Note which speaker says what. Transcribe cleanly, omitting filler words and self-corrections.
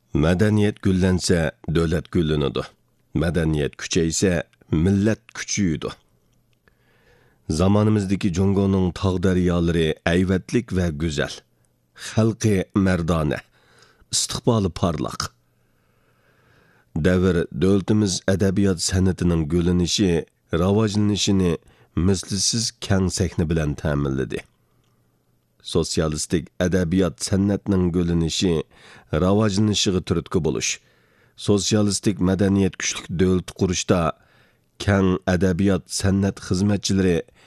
Speaker 1: Madaniyat gullansa, davlat gullanadi. Madaniyat kuchaysa, millat kuchayadi. Zamonimizdagi Jongoning tog' daryolari ayvatlik va go'zal. Xalqi mardona, istiqboli porloq. Davr davlatimiz adabiyot san'atining gullanishi, rivojlanishini mislsiz keng sahna bilan ta'minladi. Sotsialistik adabiyot san'atining gullanishi, rivojlanishiga turtki bo'lish. Sotsialistik madaniyat kuchlik davlat qurishda keng adabiyot san'at xizmatchilari